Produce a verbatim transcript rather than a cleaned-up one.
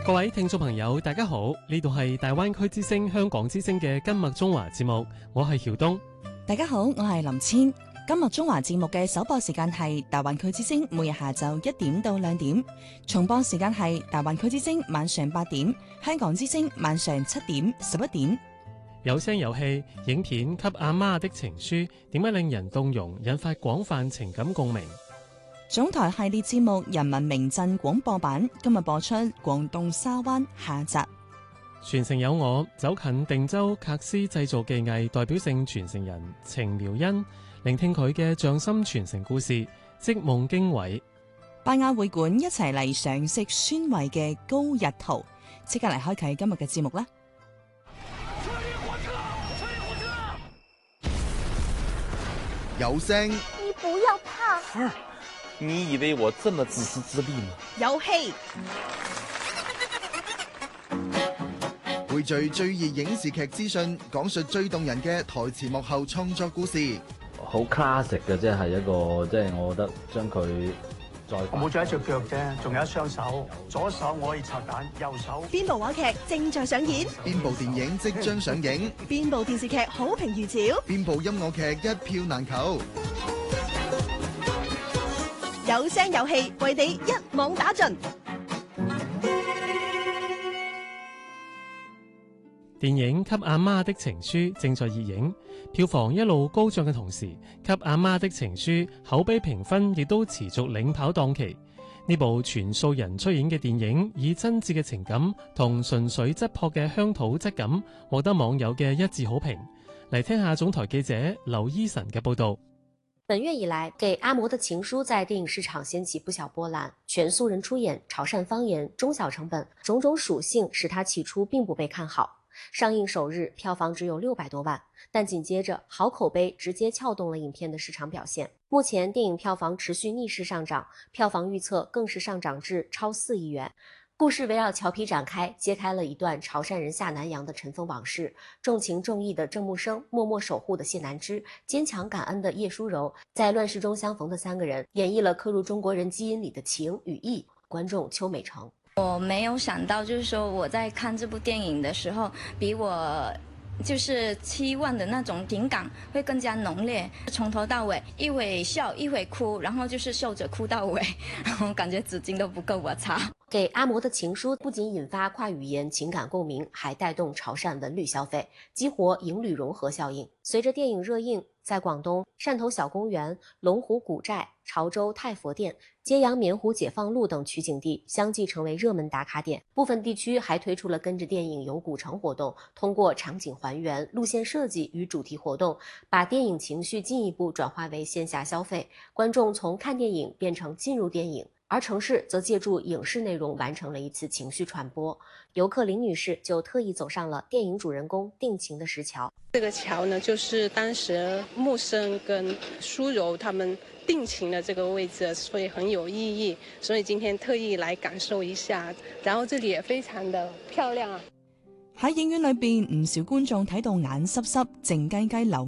各位聽眾朋友，大家好，呢度係大灣區之聲香港之聲嘅今麥中華節目，我係曉東。 大家好，我係林千。今麥中華節目嘅首播時間係大灣區之聲，每日下晝一點到兩點；重播時間係大灣區之聲晚上八點，香港之聲晚上七點、十一點。 有聲有氣，影片《給阿媽的情書》點解令人動容，引發廣泛情感共鳴。 總台系列節目《人民名鎮廣播版》今日播出廣東沙灣下集。 傳承有我，走近定州喀斯製造技藝代表性傳承人程苗恩，聆聽佢嘅匠心傳承故事，織夢經緯。拜亞會館一齊嚟嘗食酸味嘅高日桃，即刻嚟開啟今日嘅節目啦！ 有聲， 你不要怕。 兒，你以為我這麼自私自利嗎？ 有戲。 匯聚最熱影視劇資訊，講述最動人嘅台前幕後創作故事。 好 classic 嘅，即係一個，即係我覺得將佢再我冇咗一隻腳啫，仲有一雙手，左手我可以拆彈，右手。 邊部話劇正在上演？ 邊部電影即將上映？ 邊部電視劇好評如潮？ 邊部音樂劇一票難求？ 有聲有氣，為你一網打盡。 電影《給阿媽的情書》正在熱映，票房一路高漲嘅同時，《給阿媽的情書》口碑評分亦都持續領跑檔期。呢部全素人出演嘅電影，以真摯嘅情感同純粹質樸嘅鄉土質感，獲得網友嘅一致好評。嚟聽下總台記者劉依晨嘅報道。 本月以來，給阿嬤的情書在電影市場掀起不小波瀾。全素人出演，潮汕方言，中小成本，種種屬性使它起初並不被看好。上映首日票房只有六百多萬，但緊接着好口碑直接撬動了影片的市場表現。目前電影票房持續逆勢上漲，票房預測更是上漲至超四億元。故事圍繞裘皮展開，揭開了一段潮汕人下南洋的塵封往事。重情重義的鄭木生，默默守護的謝南枝，堅強感恩的葉舒柔，在亂世中相逢的三個人，演繹了刻入中國人基因裡的情與義。觀眾邱美成。 我沒有想到，就是說我在看這部電影的時候，比我就是期望的那種情感會更加濃烈，從頭到尾一會笑一會哭，然後就是笑着哭到尾，然後感覺紙巾都不夠我擦。 給阿嬤的情書不僅引發跨語言情感共鳴，還帶動潮汕文旅消費，激活影旅融合效應。隨着電影熱映，在廣東汕頭小公園、龍湖古寨、潮州太佛殿、揭陽棉湖解放路等取景地相繼成為熱門打卡點。部分地區還推出了跟着電影遊古城活動，通過場景還原、路線設計與主題活動，把電影情緒進一步轉化為線下消費，觀眾從看電影變成進入電影。而城市則借助影視內容完成了一次情緒傳播。遊客林女士就特意走上了電影主人公定情的石橋。 這個橋呢，就是當時木生跟舒柔他們定情的這個位置，所以很有意義。所以今天特意來感受一下，然後這裡也非常的漂亮啊。 喺影院裏邊，唔少觀眾睇到眼濕濕、靜雞雞流